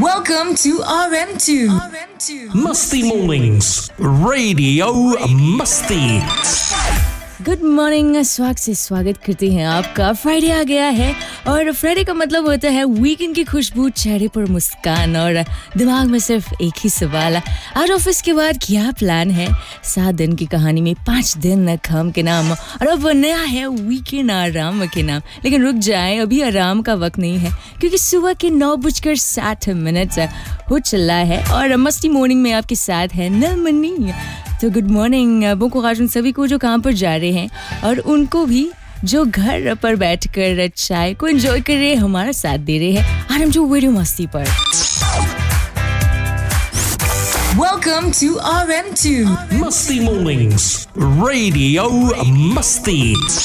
Welcome to RM2. Musty Mornings, Radio Musty. Good morning, स्वागत करते हैं आपका। फ्राइडे आ गया है और फ्राइडे का मतलब होता है वीकेंड की खुशबू, चेहरे पर मुस्कान और दिमाग में सिर्फ एक ही सवाल, आज ऑफिस के बाद क्या प्लान है। 7 दिन की कहानी में 5 दिन काम के नाम और अब नया है वीकेंड आराम के नाम। लेकिन रुक जाए, अभी आराम का वक्त नहीं है क्योंकि सुबह के 9:60 हो चला है और मस्ती मॉर्निंग में आपके साथ है नलमनी। तो गुड मॉर्निंग आज उन सभी को जो काम पर जा रहे हैं और उनको भी जो घर पर बैठकर चाय को एंजॉय कर रहे हैं, हमारा साथ दे रहे हैं RM2 रेडियो मस्ती पर। Welcome to RM2. Musty Mornings, Radio Musty.